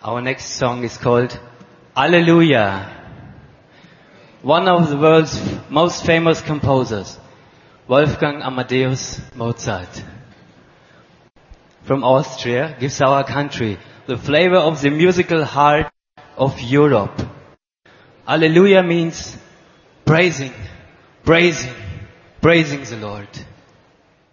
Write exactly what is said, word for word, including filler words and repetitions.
Our next song is called Alleluia. One of the world's most famous composers, Wolfgang Amadeus Mozart, from Austria, gives our country the flavor of the musical heart of Europe. Alleluia means praising, praising, praising the Lord.